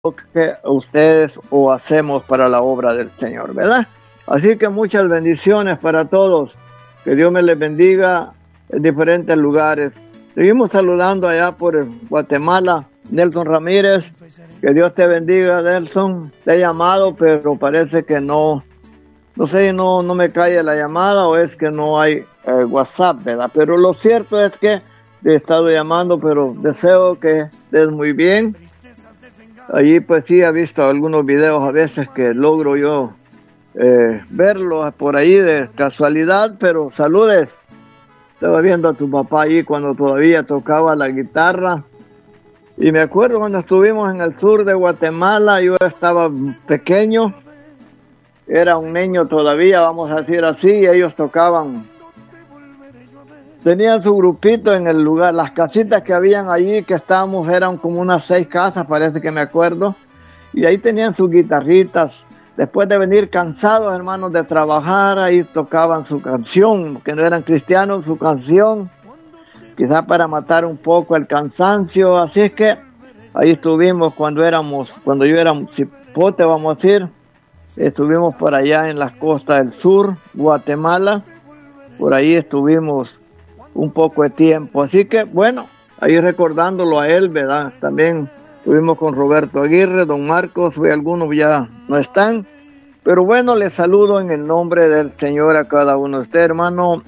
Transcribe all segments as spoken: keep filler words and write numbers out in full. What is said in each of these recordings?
que ustedes o hacemos para la obra del Señor, ¿verdad? Así que muchas bendiciones para todos. Que Dios me les bendiga en diferentes lugares. Seguimos saludando allá por Guatemala, Nelson Ramírez. Que Dios te bendiga, Nelson. Te he llamado, pero parece que no, no sé, no, no me cae la llamada o es que no hay eh, WhatsApp, ¿verdad? Pero lo cierto es que te he estado llamando, pero deseo que estés muy bien. Allí pues sí he visto algunos videos a veces que logro yo eh, verlos por ahí de casualidad, pero saludes. Estaba viendo a tu papá allí cuando todavía tocaba la guitarra. Y me acuerdo cuando estuvimos en el sur de Guatemala, yo estaba pequeño, era un niño todavía, vamos a decir así, y ellos tocaban. Tenían su grupito en el lugar, las casitas que habían allí, que estábamos, eran como unas seis casas, parece que me acuerdo, y ahí tenían sus guitarritas. Después de venir cansados, hermanos, de trabajar, ahí tocaban su canción, que no eran cristianos, su canción, quizás para matar un poco el cansancio. Así es que ahí estuvimos cuando éramos, cuando yo era un cipote, vamos a decir, estuvimos por allá en las costas del sur, Guatemala, por ahí estuvimos un poco de tiempo, así que bueno, ahí recordándolo a él, ¿verdad? También estuvimos con Roberto Aguirre, don Marcos, y algunos ya no están, pero bueno, les saludo en el nombre del Señor a cada uno de ustedes, hermano,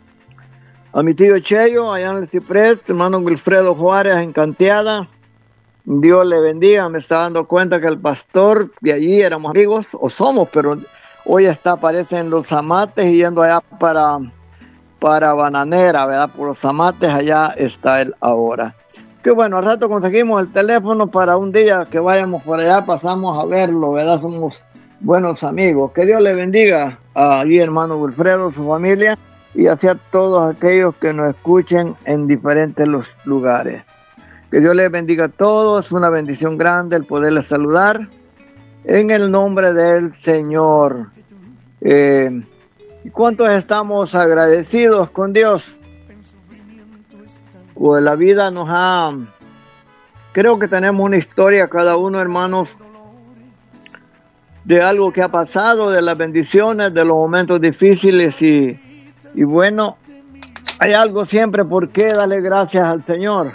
a mi tío Cheyo, allá en el Ciprés, hermano Wilfredo Juárez en Canteada, Dios le bendiga. Me está dando cuenta que el pastor de allí éramos amigos, o somos, pero hoy está, aparece en los Amates y yendo allá para... para Bananera, ¿verdad? Por los Amates, allá está él ahora. Que bueno, al rato conseguimos el teléfono para un día que vayamos por allá, pasamos a verlo, ¿verdad? Somos buenos amigos. Que Dios le bendiga a mi hermano Wilfredo, su familia, y hacia todos aquellos que nos escuchen en diferentes los lugares. Que Dios les bendiga a todos, es una bendición grande el poderles saludar en el nombre del Señor. Eh... ¿Y cuántos estamos agradecidos con Dios? Pues la vida nos ha... Creo que tenemos una historia cada uno, hermanos, de algo que ha pasado, de las bendiciones, de los momentos difíciles y, y bueno, hay algo siempre por qué darle gracias al Señor.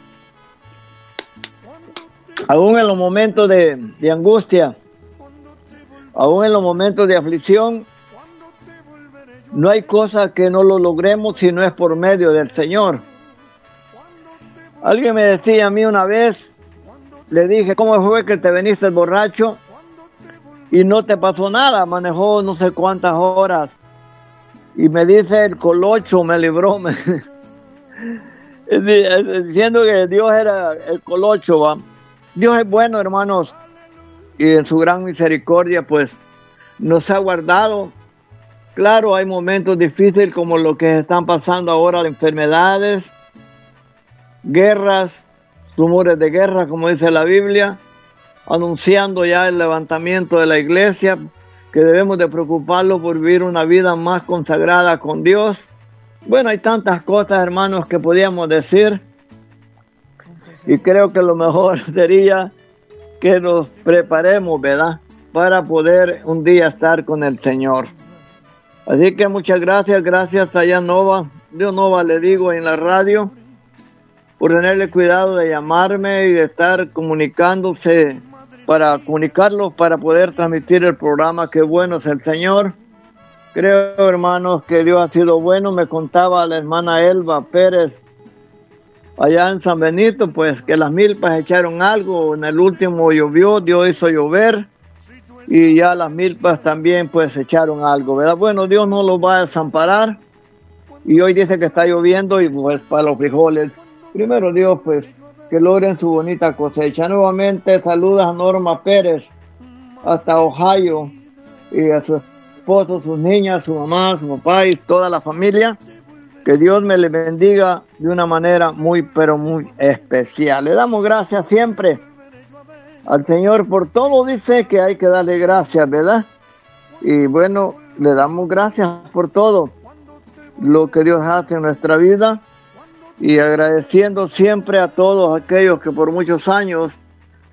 Aún en los momentos de, de angustia, aún en los momentos de aflicción, no hay cosa que no lo logremos si no es por medio del Señor. Alguien me decía a mí una vez, le dije, ¿cómo fue que te viniste borracho y no te pasó nada? Manejó no sé cuántas horas. Y me dice, el colocho me libró. Me... diciendo que Dios era el colocho, ¿va? Dios es bueno, hermanos, y en su gran misericordia, pues, nos ha guardado. Claro, hay momentos difíciles como lo que están pasando ahora, de enfermedades, guerras, rumores de guerra, como dice la Biblia, anunciando ya el levantamiento de la iglesia, que debemos de preocuparnos por vivir una vida más consagrada con Dios. Bueno, hay tantas cosas, hermanos, que podríamos decir, y creo que lo mejor sería que nos preparemos, ¿verdad?, para poder un día estar con el Señor. Así que muchas gracias, gracias allá Nova, yo Nova le digo en la radio, por tenerle cuidado de llamarme y de estar comunicándose, para comunicarlos, para poder transmitir el programa. Qué bueno es el Señor. Creo, hermanos, que Dios ha sido bueno. Me contaba la hermana Elba Pérez, allá en San Benito, pues que las milpas echaron algo, en el último llovió, Dios hizo llover, y ya las milpas también pues echaron algo, ¿verdad? Bueno, Dios no los va a desamparar, y hoy dice que está lloviendo, y pues para los frijoles, primero Dios, pues, que logren su bonita cosecha. Nuevamente, saludos a Norma Pérez, hasta Ohio, y a su esposo, sus niñas, su mamá, su papá, y toda la familia. Que Dios me le bendiga de una manera muy, pero muy especial. Le damos gracias siempre al Señor por todo. Dice que hay que darle gracias, ¿verdad? Y bueno, le damos gracias por todo lo que Dios hace en nuestra vida, y agradeciendo siempre a todos aquellos que por muchos años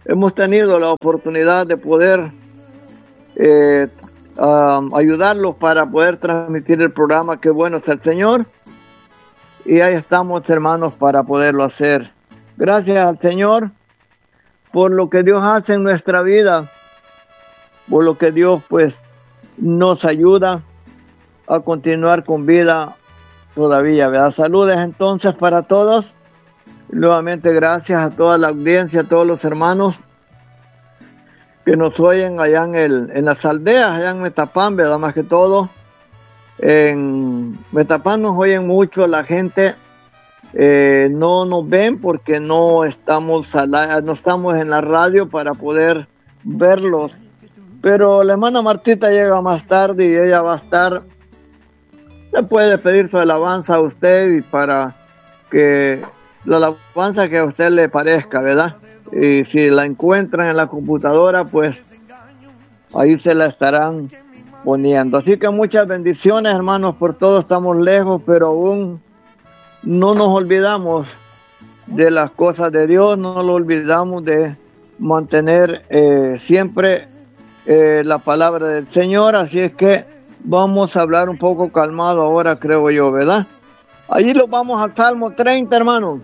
hemos tenido la oportunidad de poder eh, um, ayudarlos para poder transmitir el programa. Qué bueno es el Señor. Y ahí estamos, hermanos, para poderlo hacer. Gracias al Señor por lo que Dios hace en nuestra vida, por lo que Dios pues nos ayuda a continuar con vida todavía, ¿verdad? Saludes entonces para todos. Nuevamente gracias a toda la audiencia, a todos los hermanos que nos oyen allá en, el, en las aldeas, allá en Metapán, ¿verdad? Más que todo. En Metapán nos oyen mucho la gente, eh, no nos ven porque no estamos, a la, no estamos en la radio para poder verlos. Pero la hermana Martita llega más tarde y ella va a estar, le puede pedir su alabanza a usted y para que la alabanza que a usted le parezca, ¿verdad? Y si la encuentran en la computadora, pues ahí se la estarán poniendo. Así que muchas bendiciones, hermanos, por todo. Estamos lejos, pero aún no nos olvidamos de las cosas de Dios, no nos olvidamos de mantener eh, siempre eh, la palabra del Señor. Así es que vamos a hablar un poco calmado ahora, creo yo, ¿verdad? Allí lo vamos al Salmo treinta, hermanos.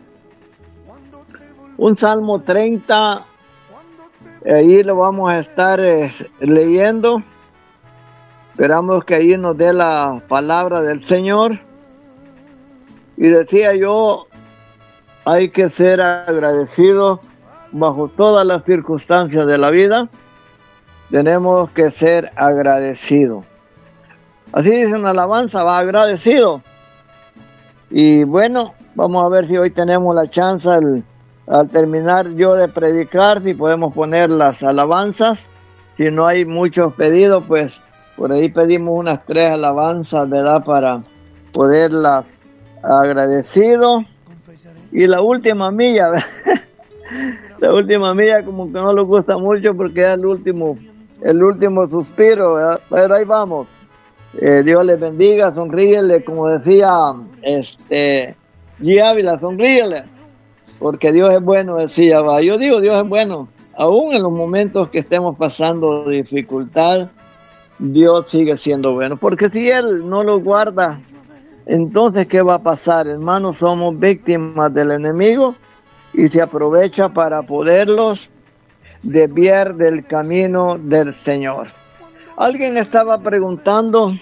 Un Salmo treinta, ahí lo vamos a estar eh, leyendo. Esperamos que ahí nos dé la palabra del Señor. Y decía yo, hay que ser agradecidos bajo todas las circunstancias de la vida. Tenemos que ser agradecidos. Así dice una alabanza, va agradecido. Y bueno, vamos a ver si hoy tenemos la chance al, al terminar yo de predicar, si podemos poner las alabanzas. Si no hay muchos pedidos, pues por ahí pedimos unas tres alabanzas, ¿verdad? Para poderlas agradecido. Y la última milla, ¿verdad? La última milla como que no les gusta mucho porque es el último, el último suspiro, ¿verdad? Pero ahí vamos. Eh, Dios les bendiga, sonríele, como decía este G. Ávila, sonríele, porque Dios es bueno, decía, va. Yo digo, Dios es bueno, aún en los momentos que estemos pasando dificultad, Dios sigue siendo bueno, porque si Él no lo guarda, entonces ¿qué va a pasar? Hermanos, somos víctimas del enemigo y se aprovecha para poderlos desviar del camino del Señor. Alguien estaba preguntando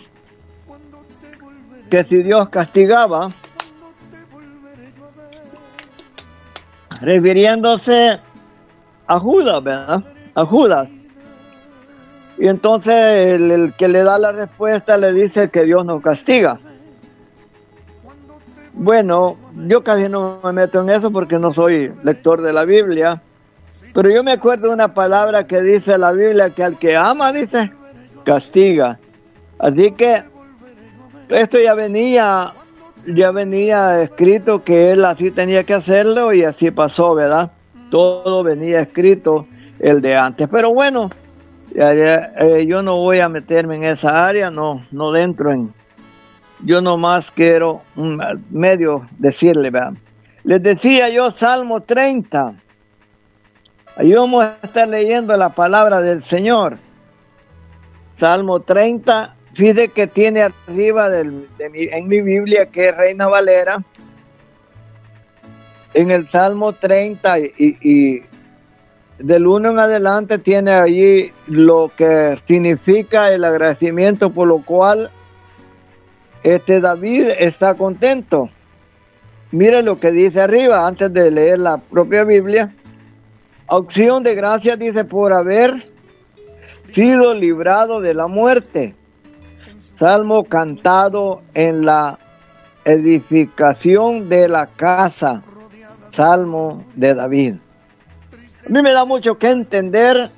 que si Dios castigaba, refiriéndose a Judas, ¿verdad? A Judas. Y entonces el, el que le da la respuesta le dice que Dios no castiga. Bueno, yo casi no me meto en eso porque no soy lector de la Biblia, pero yo me acuerdo de una palabra que dice la Biblia, que al que ama, dice, castiga. Así que esto ya venía, ya venía escrito que él así tenía que hacerlo y así pasó, ¿verdad? Todo venía escrito el de antes. Pero bueno, ya, ya, eh, yo no voy a meterme en esa área, no, no dentro en... Yo nomás quiero un medio decirle, ¿verdad? Les decía yo, Salmo treinta. Ahí vamos a estar leyendo la palabra del Señor. Salmo treinta, fíjate que tiene arriba del, de mi, en mi Biblia, que es Reina Valera, en el Salmo treinta y, y del uno en adelante tiene allí lo que significa el agradecimiento, por lo cual este David está contento. Mire lo que dice arriba, antes de leer la propia Biblia. Acción de gracias, dice, por haber sido librado de la muerte. Salmo cantado en la edificación de la casa. Salmo de David. A mí me da mucho que entender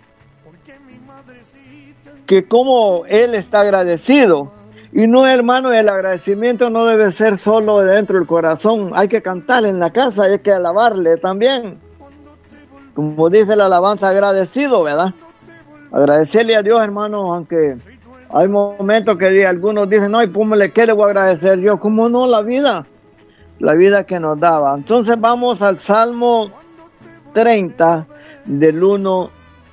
que como él está agradecido. Y no, hermano, el agradecimiento no debe ser solo dentro del corazón. Hay que cantar en la casa, hay que alabarle también. Como dice la alabanza, agradecido, ¿verdad? Agradecerle a Dios, hermano, aunque hay momentos que algunos dicen, no, y póngale, ¿qué le voy a agradecer yo? ¿Cómo no? La vida, la vida que nos daba. Entonces vamos al Salmo treinta, del uno